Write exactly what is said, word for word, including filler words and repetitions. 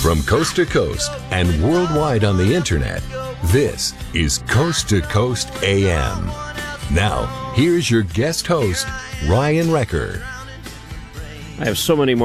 From coast to coast and worldwide on the internet, this is Coast to Coast A M. Now, here's your guest host, Ryan Wrecker. I have so many more